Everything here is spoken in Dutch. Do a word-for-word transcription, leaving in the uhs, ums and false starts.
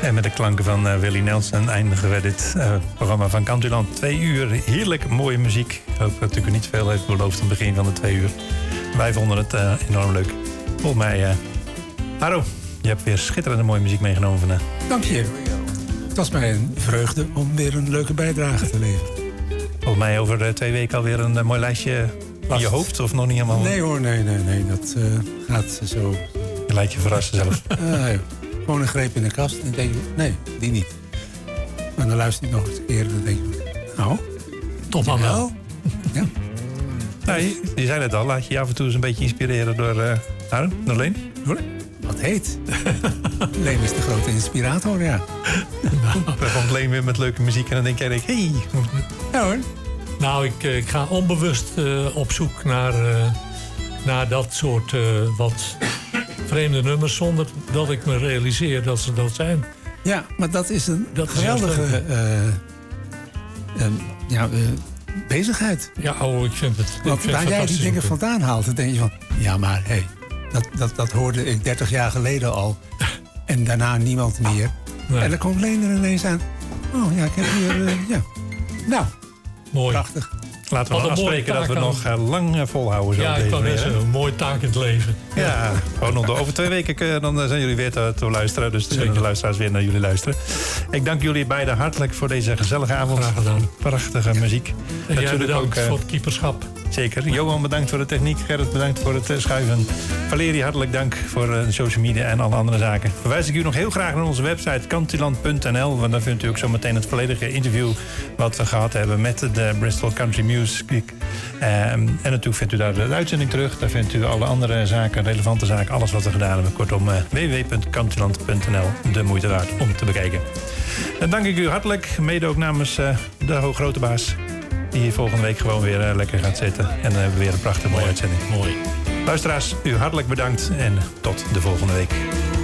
En met de klanken van uh, Willie Nelson eindigen we dit uh, programma van Countryland. Twee uur heerlijk mooie muziek. Ik hoop dat u niet veel heeft beloofd aan het begin van de twee uur. Wij vonden het uh, enorm leuk. Volgens mij, uh, Haro, je hebt weer schitterende mooie muziek meegenomen vandaag. Dank je. Het was mij een vreugde om weer een leuke bijdrage te leveren. Volgens mij over uh, twee weken alweer een uh, mooi lijstje in je hoofd, of nog niet helemaal? Nee hoor, nee, nee, nee. Dat uh, gaat zo. Je laat je verrassen zelf. uh, ja. Gewoon een greep in de kast en denk je, nee, die niet. Maar dan luister je nog eens een keer en dan denk je, nou, toch dan wel. Ja. Nou, je, je zei het al, laat je je af en toe eens een beetje inspireren door, uh, nou, door Leen. Hoor. Wat heet? Leen is de grote inspirator, ja. Nou. Dan komt Leen weer met leuke muziek en dan denk jij, hé. Hey. Ja hoor. Nou, ik, ik ga onbewust uh, op zoek naar, uh, naar dat soort uh, wat vreemde nummers, zonder dat ik me realiseer dat ze dat zijn. Ja, maar dat is een dat geweldige is uh, uh, ja, uh, bezigheid. Ja, oh, ik vind het. Want ik vind waar jij die dingen goed. vandaan haalt, dan denk je van, ja maar hé, hey, dat, dat, dat hoorde ik dertig jaar geleden al. En daarna niemand meer. Nee. En dan komt Leen er ineens aan. Oh ja, ik heb hier, uh, ja. Nou, mooi. Prachtig. Laten we wel afspreken dat we het nog uh, lang uh, volhouden. Zo ja, ik kan net een mooie taak in het leven. Ja, gewoon nog over twee weken uh, dan zijn jullie weer te, te luisteren. Dus dan kunnen de luisteraars weer naar jullie luisteren. Ik dank jullie beiden hartelijk voor deze gezellige avond. Graag gedaan. Prachtige muziek. En jij bedankt ook, uh, voor het keeperschap. Zeker. Johan, bedankt voor de techniek. Gerrit, bedankt voor het uh, schuiven. Valerie, hartelijk dank voor uh, de social media en alle andere zaken. Verwijs ik u nog heel graag naar onze website countryland punt n l. Want daar vindt u ook zo meteen het volledige interview wat we gehad hebben met de Bristol Country Music. Um, en natuurlijk vindt u daar de uitzending terug. Daar vindt u alle andere zaken, relevante zaken, alles wat we gedaan hebben. Kortom, uh, w w w punt countryland punt n l. De moeite waard om te bekijken. Dan dank ik u hartelijk, mede ook namens uh, de hooggrote baas. Die hier volgende week gewoon weer uh, lekker gaat zitten. En dan uh, hebben we weer een prachtige mooie uitzending. Mooi. Luisteraars, u hartelijk bedankt en tot de volgende week.